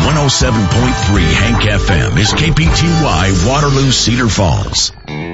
107.3 Hank FM is KPTY Waterloo, Cedar Falls.